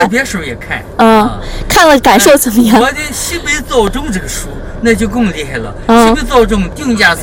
别书也看， 看了感受怎么样？ 我的西北造种这个书那就更厉害了，西北造种定价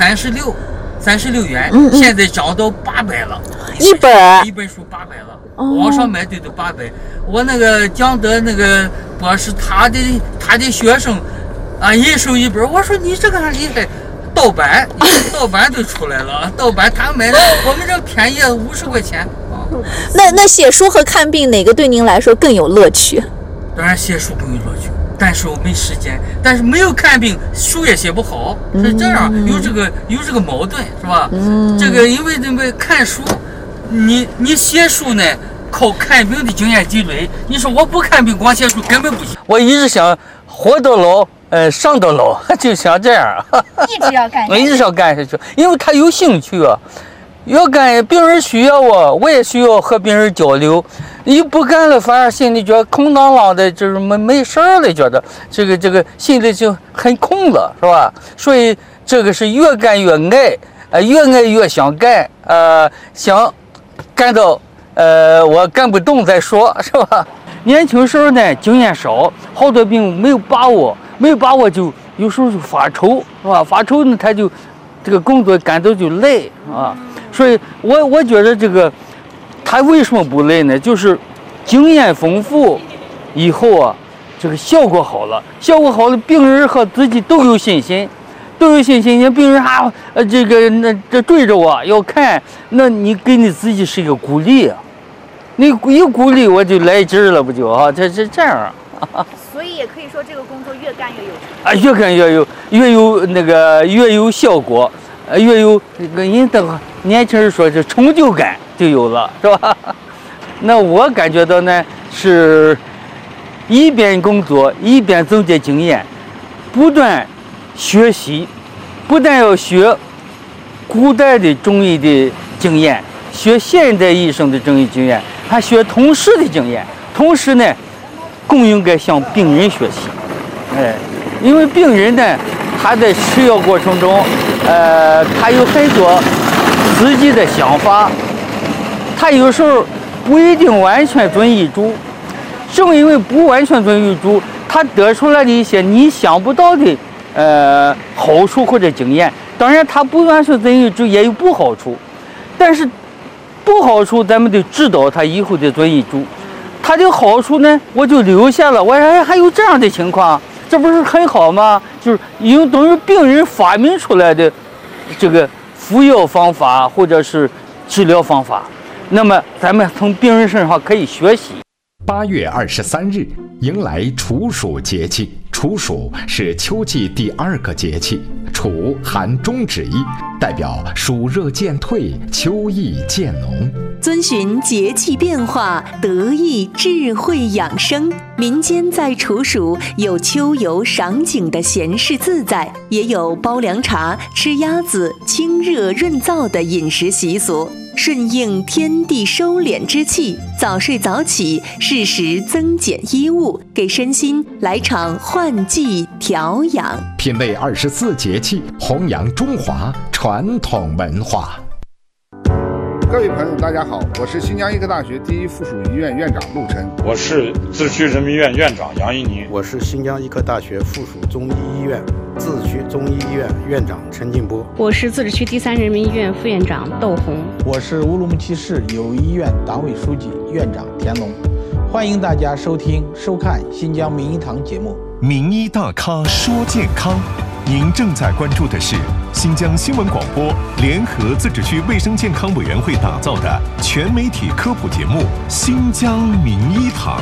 36元，现在涨到800了，一本书800了，网上买对都800。我那个讲德那个博士，他的学生一手一本，我说你这个还厉害。盗版都出来了，盗版他买的，我们这便宜50块钱。 那写书和看病哪个对您来说更有乐趣？ 当然写书更有乐趣，但是我没时间，但是没有看病，书也写不好，是这样，有这个矛盾，是吧？这个因为看书，你写书呢，靠看病的经验积累。你说我不看病光写书根本不行。我一直想活到老。上到老就想这样， 一直要干下去， 一直要干下去，因为他有兴趣啊，要干，病人需要我也需要和病人交流。一不干了，反而心里觉得空荡荡的，就是没事儿了，觉得这个心里就很空了，是吧？所以这个是越干越爱，越爱越想干，想干到我干不动再说，是吧？年轻时候呢，经验少，好多病没有把握就有时候就发愁，是吧？发愁呢，他就这个工作干到就累啊。所以我觉得这个他为什么不累呢？就是经验丰富以后这个效果好了，病人和自己都有信心。你病人这追着我要看，那你给你自己是一个鼓励啊。你一鼓励我就来劲儿了，不就这是这样所以也可以说这个工作越干越有成越干越有效果，越有那个人的年轻人说这成就感就有了，是吧？那我感觉到呢是一边工作一边总结经验，不断学习，不但要学古代的中医的经验，学现代医生的中医经验，还学同时的经验，同时呢更应该向病人学习。因为病人呢他在吃药过程中他有很多自己的想法，他有时候不一定完全遵医嘱，正因为不完全遵医嘱，他得出来的一些你想不到的好处或者经验。当然他不完全遵医嘱也有不好处，但是不好处咱们得指导他以后的遵医嘱，他的好处呢我就留下了。我还有这样的情况，这不是很好吗？就是等于病人发明出来的这个服药方法或者是治疗方法，那么咱们从病人身上可以学习。 8月23日迎来处暑节气，处暑是秋季第2个节气，处含中指意，代表暑热渐退，秋意渐浓。 遵循节气变化，得益智慧养生。民间在处暑有秋游赏景的闲适自在，也有煲凉茶、吃鸭子、清热润燥的饮食习俗。顺应天地收敛之气，早睡早起，适时增减衣物，给身心来场换季调养。 品味24节气，弘扬中华传统文化。 各位朋友大家好，我是新疆医科大学第一附属医院院长陆琛。 我是自区人民医院院长杨一宁。 我是新疆医科大学附属中医医院自治区中医医院院长陈进波。 我是自治区第3人民医院副院长窦红。 我是乌鲁木齐市友谊医院党委书记院长田龙。欢迎大家收听收看新疆名医堂节目。 名医大咖说健康，您正在关注的是新疆新闻广播联合自治区卫生健康委员会打造的全媒体科普节目《新疆名医堂》。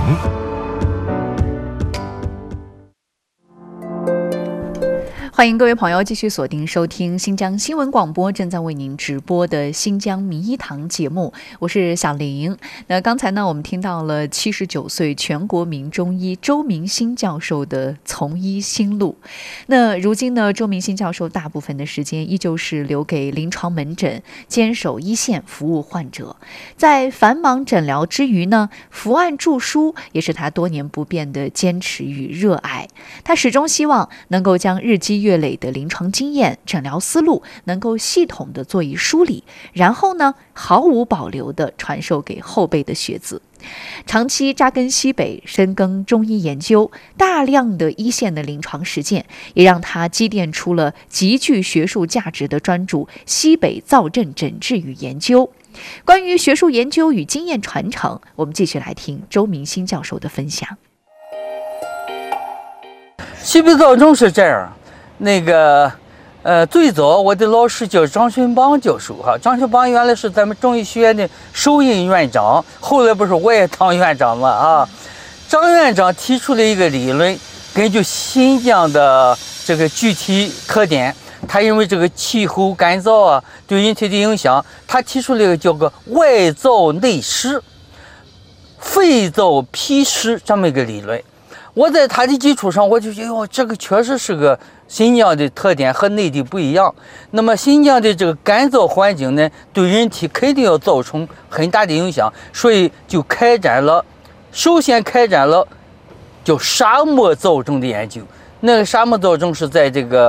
欢迎各位朋友继续锁定收听新疆新闻广播正在为您直播的新疆名医堂节目，我是小玲。那刚才呢，我们听到了79岁全国名中医周明新教授的从医心路。那如今呢，周明新教授大部分的时间依旧是留给临床门诊，坚守一线服务患者。在繁忙诊疗之余呢，伏案著书也是他多年不变的坚持与热爱。他始终希望能够将日积月累的临床经验、诊疗思路能够系统的做一梳理，然后呢，毫无保留的传授给后辈的学子。 长期扎根西北，深耕中医研究，大量的一线的临床实践，也让他积淀出了极具学术价值的专著《西北躁症诊治与研究》。关于学术研究与经验传承，我们继续来听周明新教授的分享。 西北躁症是这样，最早我的老师叫张勋邦教授哈，张勋邦原来是咱们中医学院的首任院长，后来不是我也当院长嘛啊。张院长提出了一个理论，根据新疆的这个具体特点，他认为这个气候干燥啊对人体的影响，他提出了一个叫个外燥内湿、肺燥脾湿这么一个理论。我在他的基础上，我就觉得这个确实是个新疆的特点，和内地不一样。那么新疆的这个干燥环境呢，对人体肯定要造成很大的影响，所以就首先开展了叫沙漠躁症的研究。那个沙漠躁症是在这个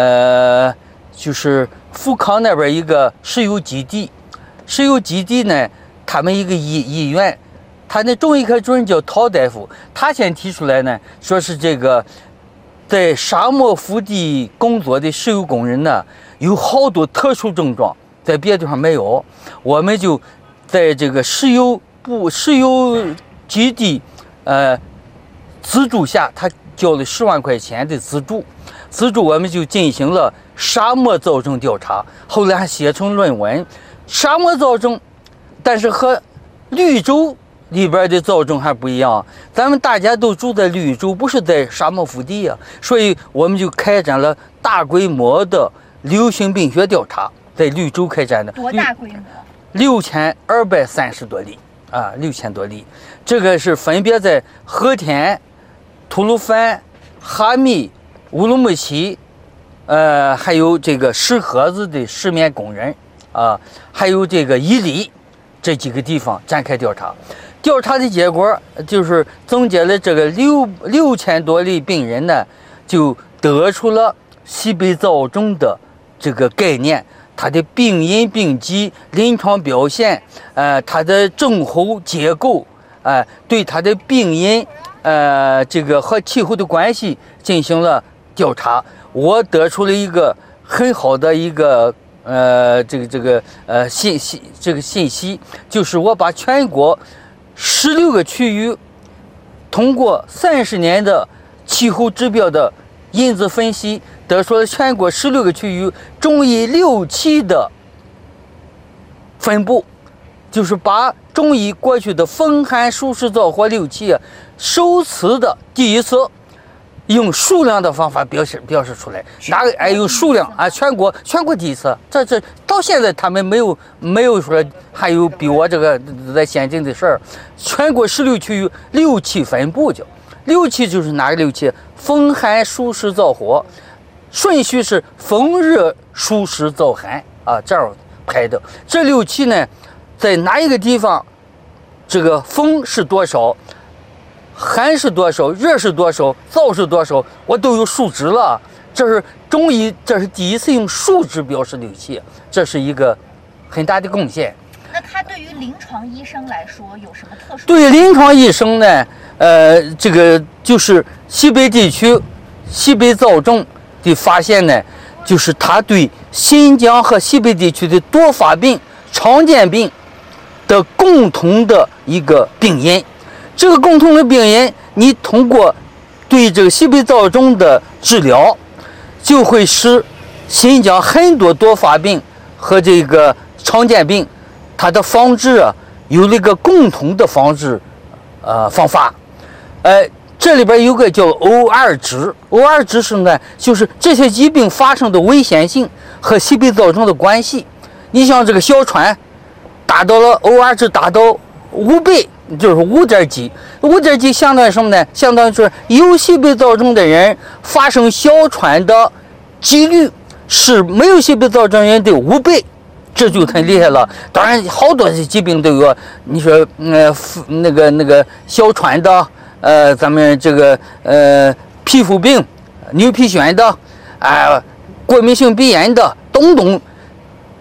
就是富康那边一个石油基地呢，他们一个医院。他的中医科主任叫陶大夫，他先提出来呢，说是这个在沙漠腹地工作的石油工人呢，有好多特殊症状，在别的地方没有。我们就在这个石油基地资助下，他交了10万块钱的资助，我们就进行了沙漠躁症调查，后来还写成论文。沙漠躁症，但是和绿洲里边的躁症还不一样，咱们大家都住在绿洲，不是在沙漠腹地啊，所以我们就开展了大规模的流行病学调查，在绿洲开展的。 多大规模 ？6230多例啊，6000多例。这个是分别在和田、吐鲁番、哈密、乌鲁木齐，还有这个石河子的石棉工人啊，还有这个伊犁这几个地方展开调查。调查的结果就是总结了这个6000多例病人呢，就得出了西北躁症的这个概念，它的病因、病机、临床表现，它的症候结构，对它的病因，这个和气候的关系进行了调查。我得出了一个很好的一个信息，就是我把全国16个区域通过30年的气候指标的因子分析，得出了全国16个区域中医6期的分布，就是把中医过去的风寒暑湿燥火6期首次的第一次用数量的方法表示出来，用数量啊，全国第一次，这到现在他们没有说还有比我这个在先进的事儿。全国16区域6期分布，就6期就是哪个6期？风寒暑湿燥火，顺序是风热暑湿燥寒啊，这样排的。这6期呢，在哪一个地方，这个风是多少？寒是多少，热是多少，燥是多少，我都有数值了。这是中医，这是第一次用数值表示6期，这是一个很大的贡献。 那它对于临床医生来说有什么特殊？ 对临床医生呢，这个就是西北地区西北躁症的发现呢，就是它对新疆和西北地区的多发病、常见病的共同的一个病因。这个共同的病因，你通过对这个西北躁症的治疗，就会使新疆很多多发病和这个常见病，它的防治有了一个共同的防治方法。这里边有个叫 OR 值，OR 值是呢，就是这些疾病发生的危险性和西北躁症的关系。你像这个哮喘，达到了 OR 值达到5倍。就是5.几，5.几相当于什么呢？相当于是有西北躁症的人发生哮喘的几率是没有西北躁症人的5倍，这就很厉害了。当然，好多的疾病都有，你说那个哮喘的，咱们这个皮肤病、牛皮癣的，过敏性鼻炎的，等等，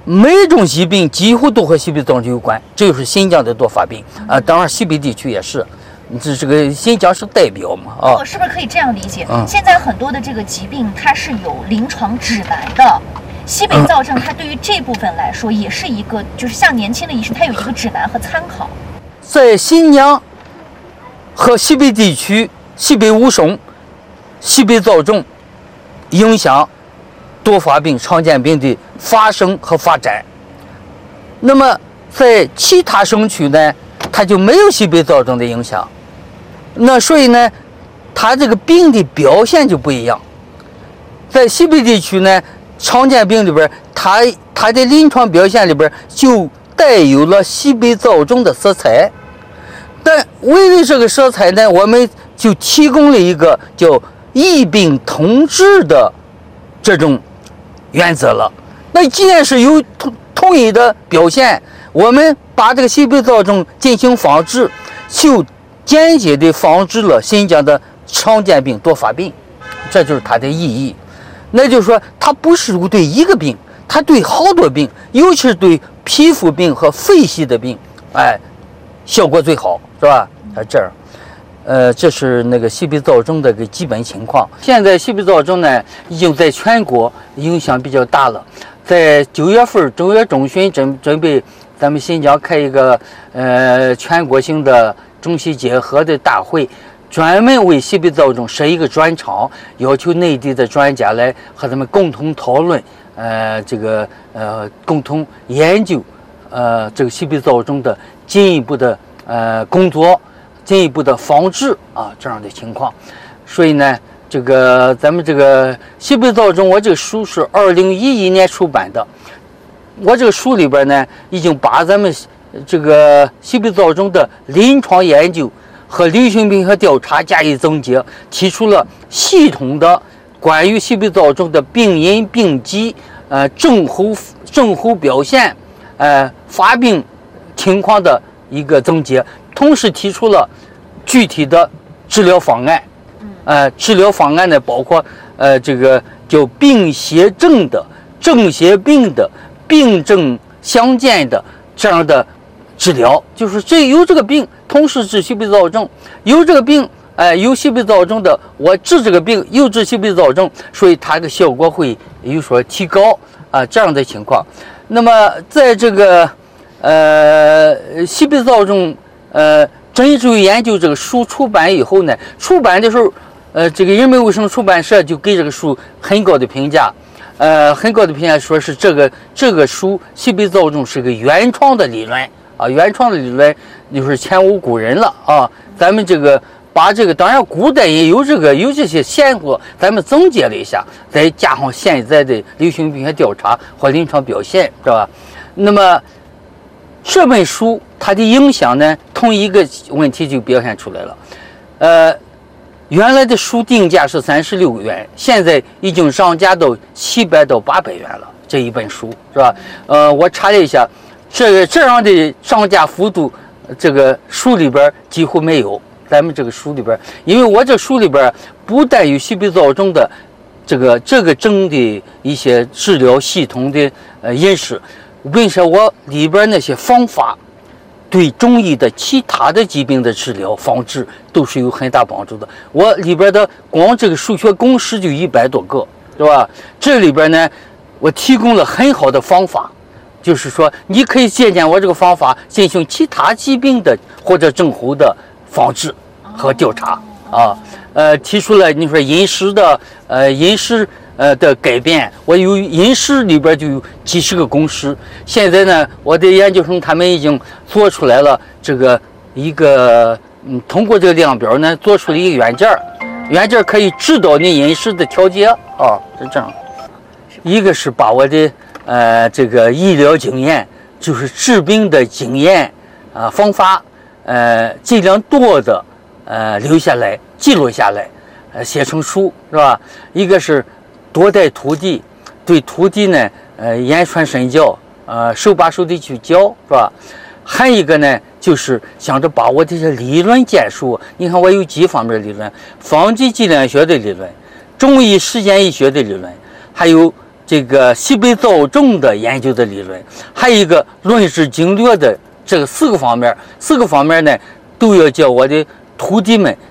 每种疾病几乎都和西北造成有关，这就是新疆的多发病啊。当然，西北地区也是，这个新疆是代表嘛啊。 我是不是可以这样理解？现在很多的这个疾病它是有临床指南的，西北躁症它对于这部分来说也是一个，就是像年轻的医生，他有一个指南和参考。 在新疆和西北地区，西北五省、西北躁症影响多发病、常见病的发生和发展。那么在其他省区呢，它就没有西北躁症的影响。那所以呢，它这个病的表现就不一样。在西北地区呢，常见病里边，它的临床表现里边就带有了西北躁症的色彩。但为了这个色彩呢，我们就提供了一个叫异病同治的这种原则了。那既然是有同一的表现，我们把这个西北躁症进行防治，就间接的防治了新疆的常见病多发病，这就是它的意义。那就是说，它不是对一个病，它对好多病，尤其是对皮肤病和肺系的病，效果最好，是吧？这儿。这是那个西北躁症的个基本情况。现在西北躁症呢，已经在全国影响比较大了。在9月份，正月中旬准备咱们新疆开一个全国性的中西结合的大会，专门为西北躁症设一个专场，要求内地的专家来和咱们共同讨论，共同研究这个西北躁症的进一步的工作。进一步的防治啊，这样的情况。所以呢，咱们这个西北躁症，我这个书是2011年出版的。我这个书里边呢，已经把咱们这个西北躁症的临床研究和流行病学调查加以总结，提出了系统的关于西北躁症的病因、病机、症候表现、发病情况的一个总结。同时提出了具体的治疗方案，治疗方案呢包括这个叫病邪症的、症邪病的、病症相间的这样的治疗，就是有这个病，同时治西北躁症；有这个病，有西北躁症的，我治这个病又治西北躁症，所以它的效果会有所提高这样的情况。那么在这个西北躁症针对研究这个书出版以后呢，出版的时候，这个人民卫生出版社就给这个书很高的评价，说是这个书西北躁症是个原创的理论啊，原创的理论就是前无古人了啊。咱们这个把这个当然古代也有这些线索，咱们总结了一下，再加上现在的流行病学调查或临床表现，是吧？那么这本书它的影响呢，同一个问题就表现出来了。原来的书定价是36元，现在已经上架到700到800元了。这一本书是吧？我查了一下，这样的上架幅度，这个书里边几乎没有。咱们这个书里边，因为我这书里边不但有西北躁症的这个症的一些治疗系统的认识。我跟你说，我里边那些方法对中医的其他的疾病的治疗防治都是有很大帮助的。我里边的光这个数学公式就100多个，是吧？这里边呢，我提供了很好的方法，就是说你可以借鉴我这个方法进行其他疾病的或者症候的防治和调查啊。提出了你说饮食的改变，我有饮食里边就有几十个公式。现在呢，我的研究生他们已经做出来了通过这个量表呢，做出了一个软件可以指导你饮食的调节啊，是这样。一个是把我的这个医疗经验，就是治病的经验方法尽量多的留下来，记录下来，写成书，是吧？一个是多带徒弟，对徒弟呢，言传身教，手把手的去教，是吧？还一个呢，就是想着把我这些理论建树。你看，我有几方面的理论：方剂剂量学的理论、中医实践医学的理论，还有这个西北造种的研究的理论，还有一个论事经略的这个4个方面呢，都要叫我的徒弟们